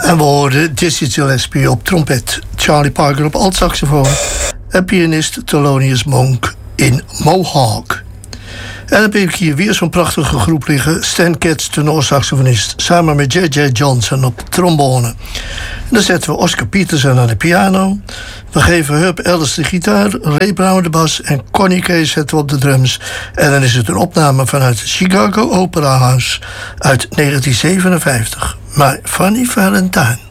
En we hoorden Dizzy Gillespie op trompet, Charlie Parker op altsaxofoon en pianist Thelonious Monk in Mohawk. En dan heb ik hier weer zo'n prachtige groep liggen. Stan Getz, tenorsaxofonist, samen met J.J. Johnson op trombone. En dan zetten we Oscar Peterson aan de piano. We geven Herb Ellis de gitaar, Ray Brown de bas en Connie Kay zetten we op de drums. En dan is het een opname vanuit het Chicago Opera House uit 1957. My Funny Valentine.